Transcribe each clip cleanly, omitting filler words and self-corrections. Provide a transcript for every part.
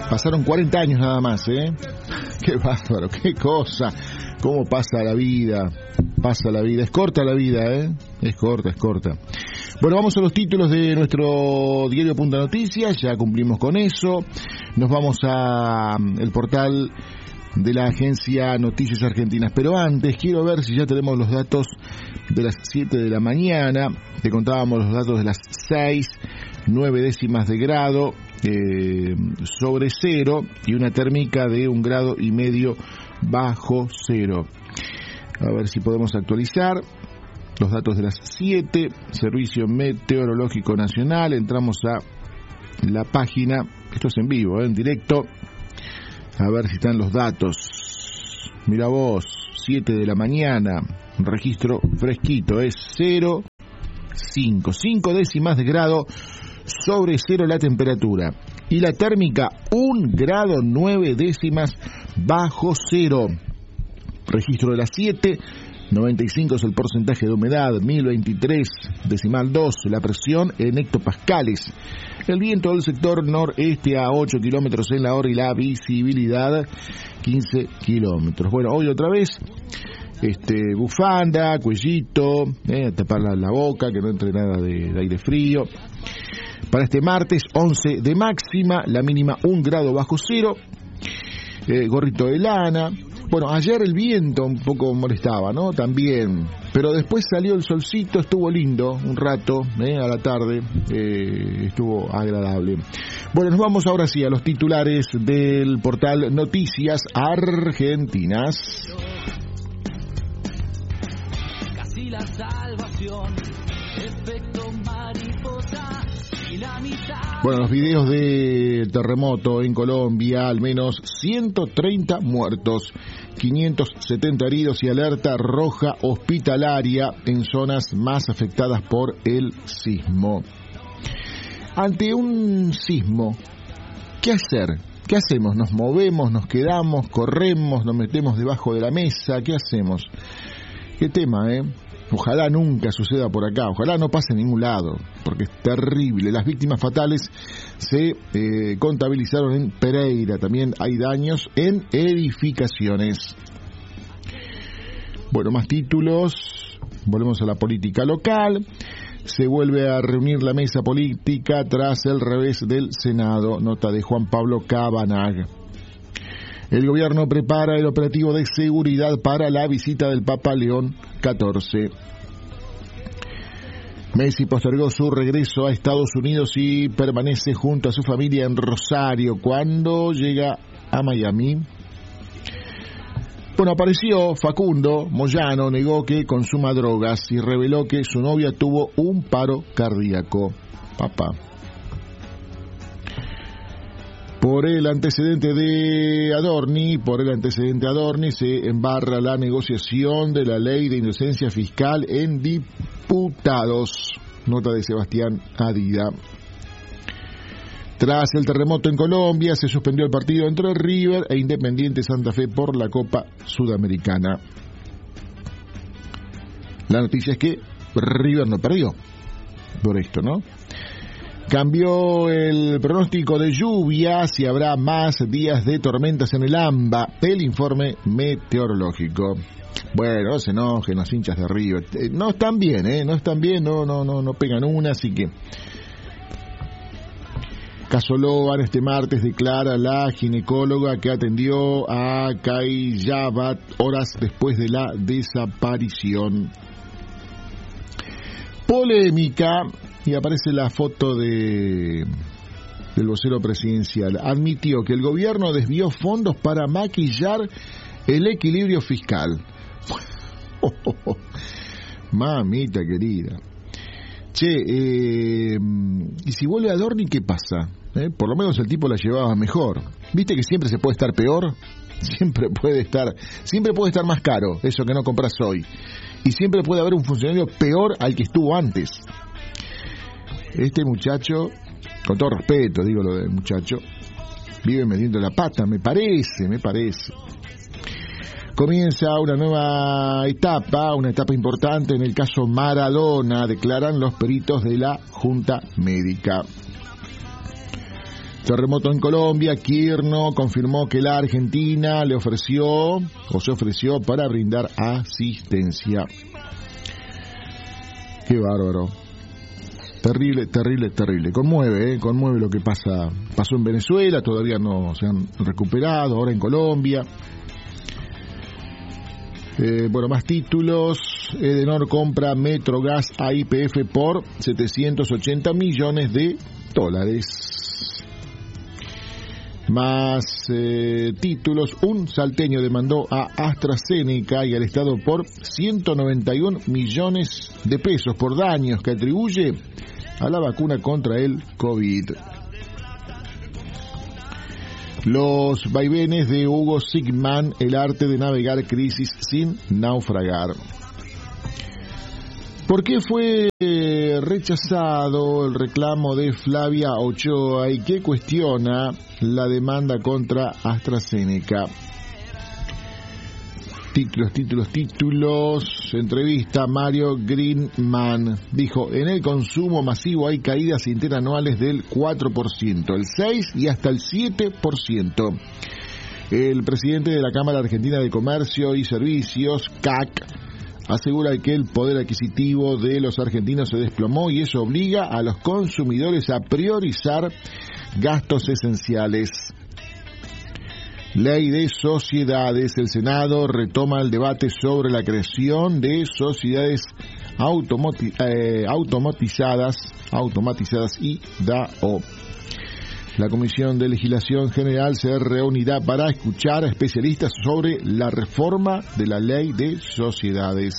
Pasaron 40 años nada más, ¿eh? Qué bárbaro, qué cosa. Cómo pasa la vida. Pasa la vida. Es corta la vida, ¿eh? Es corta. Bueno, vamos a los títulos de nuestro diario Punta Noticias. Ya cumplimos con eso. Nos vamos a el portal de la agencia Noticias Argentinas. Pero antes, quiero ver si ya tenemos los datos de las 7 de la mañana. Te contábamos los datos de las 6,9 décimas de grado sobre cero y una térmica de 1,5 grados bajo cero. A ver si podemos actualizar los datos de las 7, Servicio Meteorológico Nacional. Entramos a la página, esto es en vivo, en directo, a ver si están los datos. Mira vos, 7 de la mañana, registro fresquito, es 0,5 décimas de grado sobre cero la temperatura. Y la térmica, 1,9 grados bajo cero. Registro de las 7, 95 es el porcentaje de humedad, 1023,2 la presión en hectopascales. El viento del sector noreste a 8 kilómetros en la hora y la visibilidad 15 kilómetros. Bueno, hoy otra vez, bufanda, cuellito, tapar la boca, que no entre nada de aire frío. Para este martes, 11 de máxima, la mínima 1 grado bajo cero, gorrito de lana. Bueno, ayer el viento un poco molestaba, ¿no? También, pero después salió el solcito, estuvo lindo un rato, a la tarde, estuvo agradable. Bueno, nos vamos ahora sí a los titulares del portal Noticias Argentinas. Casi la salvación, efecto mariposa. Bueno, los videos del terremoto en Colombia, al menos 130 muertos, 570 heridos y alerta roja hospitalaria en zonas más afectadas por el sismo. Ante un sismo, ¿qué hacer? ¿Qué hacemos? ¿Nos movemos, nos quedamos, corremos, nos metemos debajo de la mesa? ¿Qué hacemos? ¿Qué tema, eh? Ojalá nunca suceda por acá, ojalá no pase en ningún lado, porque es terrible. Las víctimas fatales se contabilizaron en Pereira, también hay daños en edificaciones. Bueno, más títulos, volvemos a la política local. Se vuelve a reunir la mesa política tras el revés del Senado, nota de Juan Pablo Cabanag. El gobierno prepara el operativo de seguridad para la visita del Papa León XIV. Messi postergó su regreso a Estados Unidos y permanece junto a su familia en Rosario. ¿Cuándo llega a Miami? Bueno, apareció Facundo Moyano, negó que consuma drogas y reveló que su novia tuvo un paro cardíaco. Papá. Por el antecedente Adorni, se embarra la negociación de la ley de inocencia fiscal en diputados. Nota de Sebastián Adida. Tras el terremoto en Colombia, se suspendió el partido entre River e Independiente Santa Fe por la Copa Sudamericana. La noticia es que River no perdió por esto, ¿no? Cambió el pronóstico de lluvias y habrá más días de tormentas en el AMBA, el informe meteorológico. Bueno, no se enojen los hinchas de River. No están bien, no pegan una, así que... Casolóban este martes declara la ginecóloga que atendió a Cayabat horas después de la desaparición. Polémica, y aparece la foto del vocero presidencial. Admitió que el gobierno desvió fondos para maquillar el equilibrio fiscal. Mamita querida. Che, y si vuelve Adorni, ¿qué pasa? Por lo menos el tipo la llevaba mejor. ¿Viste que siempre se puede estar peor? Siempre puede estar más caro, eso que no compras hoy. Y siempre puede haber un funcionario peor al que estuvo antes. Este muchacho, con todo respeto digo lo del muchacho, vive metiendo la pata, me parece. Comienza una nueva etapa, una etapa importante en el caso Maradona, declaran los peritos de la Junta Médica. Terremoto en Colombia. Kirchner confirmó que la Argentina se ofreció para brindar asistencia. Qué bárbaro. Terrible. Conmueve lo que pasó en Venezuela, todavía no se han recuperado, ahora en Colombia. Más títulos. Edenor compra Metrogas a YPF por $780 millones. Más títulos. Un salteño demandó a AstraZeneca y al Estado por 191 millones de pesos por daños que atribuye a la vacuna contra el COVID. Los vaivenes de Hugo Sigman, el arte de navegar crisis sin naufragar. ¿Por qué fue rechazado el reclamo de Flavia Ochoa y qué cuestiona la demanda contra AstraZeneca? Títulos. Entrevista. Mario Greenman dijo: en el consumo masivo hay caídas interanuales del 4%, el 6% y hasta el 7%. El presidente de la Cámara Argentina de Comercio y Servicios, CAC, asegura que el poder adquisitivo de los argentinos se desplomó y eso obliga a los consumidores a priorizar gastos esenciales. Ley de sociedades. El Senado retoma el debate sobre la creación de sociedades automatizadas y DAO. La Comisión de Legislación General se reunirá para escuchar a especialistas sobre la reforma de la Ley de Sociedades.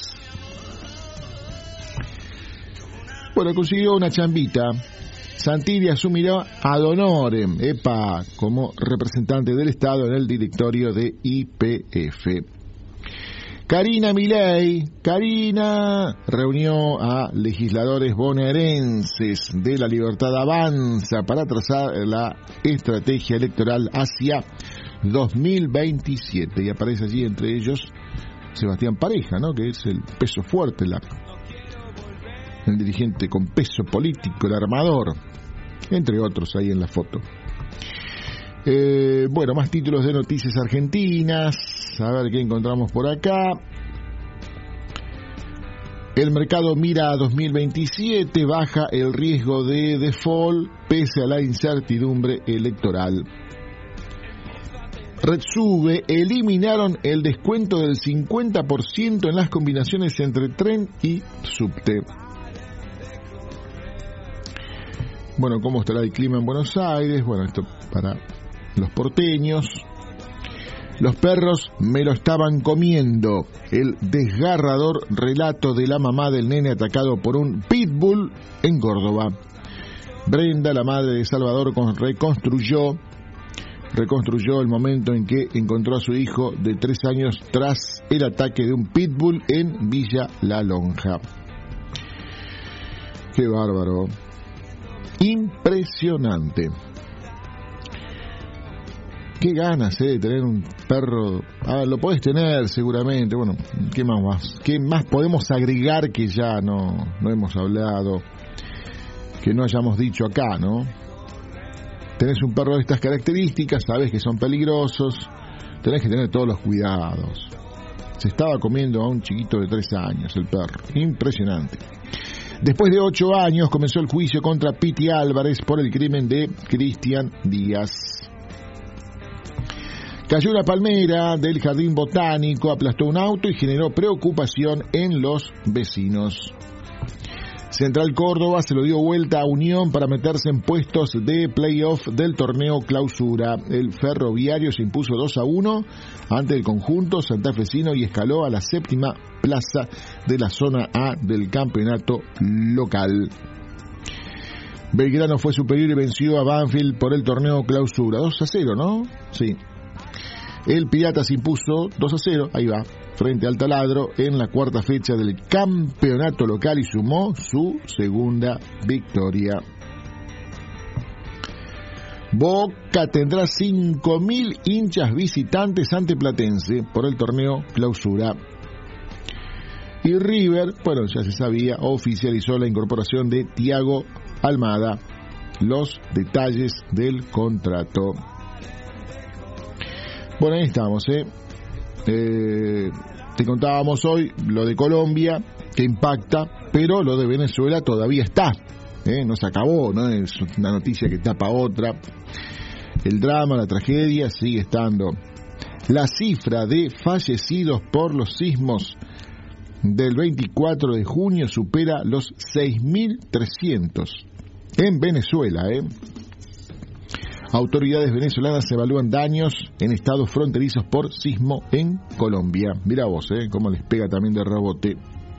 Consiguió una chambita. Santilli asumirá ad honorem, como representante del Estado en el directorio de YPF. Karina Milei. Karina reunió a legisladores bonaerenses de La Libertad Avanza para trazar la estrategia electoral hacia 2027. Y aparece allí entre ellos Sebastián Pareja, ¿no? Que es el peso fuerte, el dirigente con peso político, el armador, entre otros ahí en la foto. Más títulos de noticias argentinas. A ver qué encontramos por acá. El mercado mira a 2027, baja el riesgo de default pese a la incertidumbre electoral. Redsube, eliminaron el descuento del 50% en las combinaciones entre tren y subte. ¿Cómo estará el clima en Buenos Aires? Esto para los porteños. Los perros me lo estaban comiendo. El desgarrador relato de la mamá del nene atacado por un pitbull en Córdoba. Brenda, la madre de Salvador, reconstruyó el momento en que encontró a su hijo de 3 años tras el ataque de un pitbull en Villa La Lonja. ¡Qué bárbaro! Impresionante. Qué ganas de tener un perro. Lo podés tener seguramente. ¿Qué más podemos agregar que ya no hemos hablado, que no hayamos dicho acá, ¿no? Tenés un perro de estas características, sabés que son peligrosos, tenés que tener todos los cuidados. Se estaba comiendo a un chiquito de 3 años el perro. Impresionante. Después de 8 años comenzó el juicio contra Piti Álvarez por el crimen de Cristian Díaz. Cayó una palmera del jardín botánico, aplastó un auto y generó preocupación en los vecinos. Central Córdoba se lo dio vuelta a Unión para meterse en puestos de playoff del torneo Clausura. El Ferroviario se impuso 2-1 ante el conjunto santafesino y escaló a la 7ª plaza de la zona A del campeonato local. Belgrano fue superior y venció a Banfield por el torneo Clausura. 2-0, ¿no? Sí. El Pirata se impuso 2-0, ahí va, frente al Taladro en la 4ª fecha del campeonato local y sumó su 2ª victoria. Boca tendrá 5.000 hinchas visitantes ante Platense por el torneo Clausura. Y River, ya se sabía, oficializó la incorporación de Thiago Almada los detalles del contrato. Bueno, ahí estamos, te contábamos hoy lo de Colombia, que impacta, pero lo de Venezuela todavía está, no se acabó, no es una noticia que tapa otra. El drama, la tragedia sigue estando. La cifra de fallecidos por los sismos del 24 de junio supera los 6.300 en Venezuela. Autoridades venezolanas evalúan daños en estados fronterizos por sismo en Colombia. Mira vos, cómo les pega también de rebote.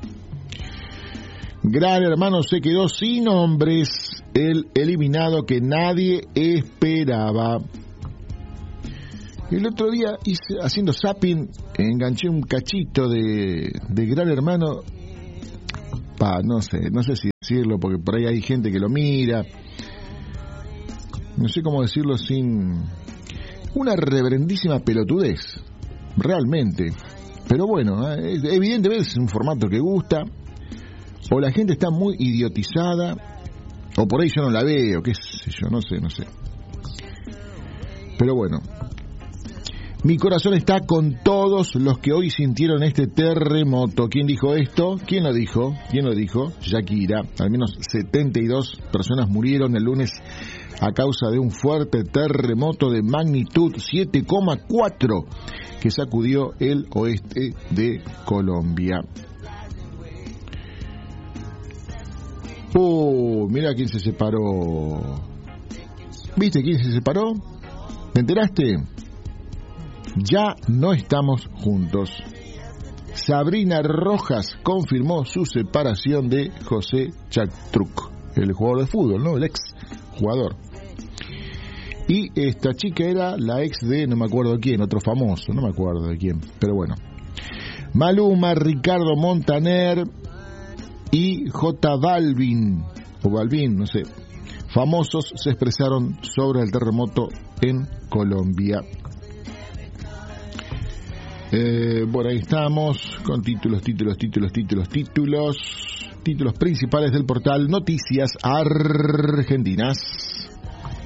Gran Hermano se quedó sin hombres, el eliminado que nadie esperaba. El otro día, haciendo zapping, enganché un cachito de Gran Hermano. No sé si decirlo, porque por ahí hay gente que lo mira. No sé cómo decirlo sin una reverendísima pelotudez, realmente. Pero bueno, evidentemente es un formato que gusta, o la gente está muy idiotizada, o por ahí yo no la veo, qué sé yo, no sé. Pero bueno, mi corazón está con todos los que hoy sintieron este terremoto. ¿Quién dijo esto? ¿Quién lo dijo? Shakira. Al menos 72 personas murieron el lunes a causa de un fuerte terremoto de magnitud 7,4 que sacudió el oeste de Colombia. Mira quién se separó. ¿Viste quién se separó? ¿Te enteraste? Ya no estamos juntos. Sabrina Rojas confirmó su separación de José Chatruc, el jugador de fútbol, ¿no? El ex jugador. Y esta chica era la ex de no me acuerdo quién, otro famoso, no me acuerdo de quién, pero bueno. Maluma, Ricardo Montaner y J Balvin, o Balvin, no sé, famosos se expresaron sobre el terremoto en Colombia. Bueno, ahí estamos con títulos principales del portal Noticias Argentinas.